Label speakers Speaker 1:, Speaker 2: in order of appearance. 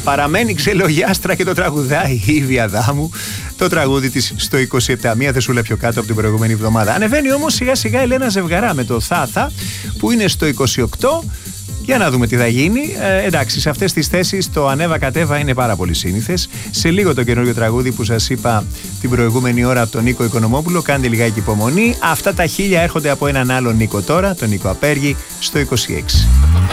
Speaker 1: Παραμένει ξελογιάστρα και το τραγουδάει η Ήβη Αδάμου. Το τραγούδι της στο 27, μία θεσούλα πιο κάτω από την προηγούμενη εβδομάδα. Ανεβαίνει όμως σιγά σιγά η Ελένα Ζευγαρά με το Θάθα που είναι στο 28. Για να δούμε τι θα γίνει. Εντάξει, σε αυτές τις θέσεις το ανέβα κατέβα είναι πάρα πολύ σύνηθες. Σε λίγο το καινούριο τραγούδι που σας είπα την προηγούμενη ώρα από τον Νίκο Οικονομόπουλο. Κάντε λιγάκι υπομονή. Αυτά τα 1000 έρχονται από έναν άλλο Νίκο τώρα, τον Νίκο Απέργη, στο 26.